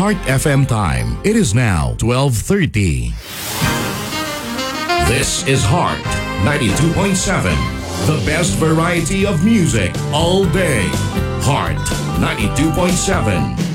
Heart FM time. It is now 12:30. This is Heart 92.7. The best variety of music all day. Heart 92.7.